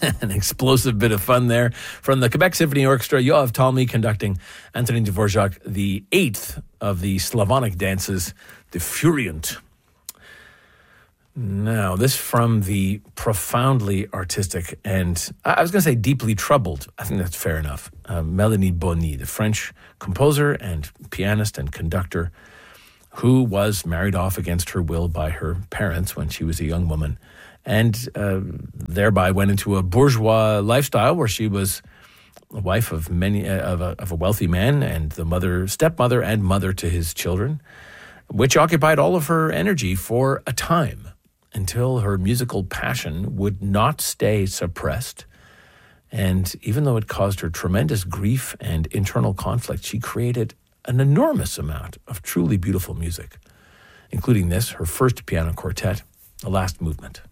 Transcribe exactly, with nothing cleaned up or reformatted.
An explosive bit of fun there. From the Quebec Symphony Orchestra, Yoav Talmy conducting Antonin Dvorak, the eighth of the Slavonic dances, the Furient. Now, this from the profoundly artistic and, I was going to say deeply troubled, I think that's fair enough, uh, Mélanie Bonny, the French composer and pianist and conductor who was married off against her will by her parents when she was a young woman, and uh, thereby went into a bourgeois lifestyle where she was the wife of many uh, of, a, of a wealthy man and the mother, stepmother and mother to his children, which occupied all of her energy for a time, until her musical passion would not stay suppressed. And even though it caused her tremendous grief and internal conflict, she created an enormous amount of truly beautiful music, including this, her first piano quartet, The Last Movement.